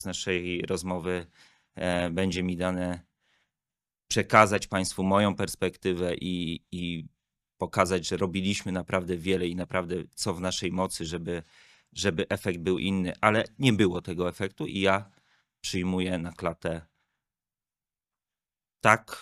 z naszej rozmowy będzie mi dane przekazać Państwu moją perspektywę i pokazać, że robiliśmy naprawdę wiele i naprawdę co w naszej mocy, żeby efekt był inny, ale nie było tego efektu i ja przyjmuję na klatę tak,